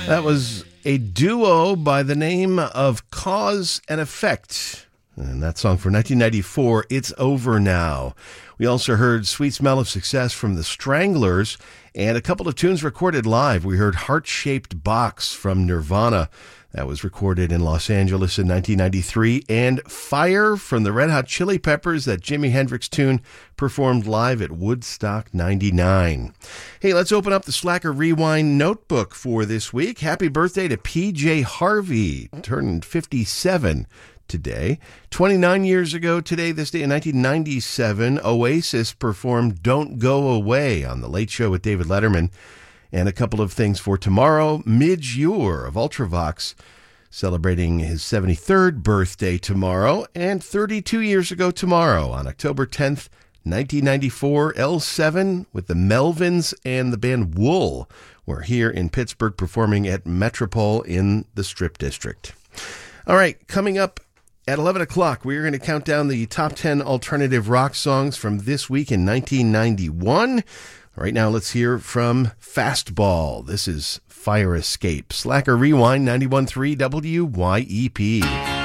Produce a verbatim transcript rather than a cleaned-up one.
That was a duo by the name of Cause and Effect. And that song from nineteen ninety-four, It's Over Now. We also heard Sweet Smell of Success from the Stranglers and a couple of tunes recorded live. We heard Heart-Shaped Box from Nirvana. That was recorded in Los Angeles in nineteen ninety-three. And Fire from the Red Hot Chili Peppers, that Jimi Hendrix tune performed live at Woodstock ninety-nine. Hey, let's open up the Slacker Rewind notebook for this week. Happy birthday to P J Harvey, turned fifty-seven today. twenty-nine years ago today, this day in nineteen ninety-seven, Oasis performed Don't Go Away on The Late Show with David Letterman. And a couple of things for tomorrow. Midge Ure of Ultravox celebrating his seventy-third birthday tomorrow. And thirty-two years ago tomorrow, on October tenth, nineteen ninety-four, L seven with the Melvins and the band Wool were here in Pittsburgh performing at Metropole in the Strip District. All right, coming up at eleven o'clock, we're going to count down the top ten alternative rock songs from this week in nineteen ninety-one. Right now, let's hear from Fastball. This is Fire Escape. Slacker Rewind, ninety-one point three W Y E P.